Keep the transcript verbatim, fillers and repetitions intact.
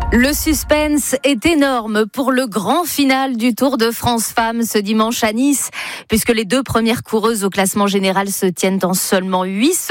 Le suspense est énorme pour le grand final du Tour de France Femmes ce dimanche à Nice, puisque les deux premières coureuses au classement général se tiennent en seulement huit secondes.